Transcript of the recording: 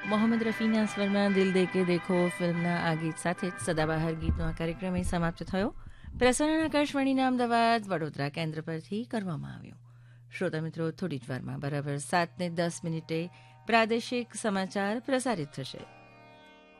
મોહમ્મદ રફીના સ્વરમાં દિલ દે કે દેખો ફિલ્મના આ ગીત સાથે જ સદાબહાર ગીતનો આ કાર્યક્રમ સમાપ્ત થયો. પ્રસારણ આકાશવાણીના અમદાવાદ વડોદરા કેન્દ્ર પરથી કરવામાં આવ્યું. શ્રોતા મિત્રો, થોડી જ વારમાં બરાબર 7:10 પ્રાદેશિક સમાચાર પ્રસારિત થશે.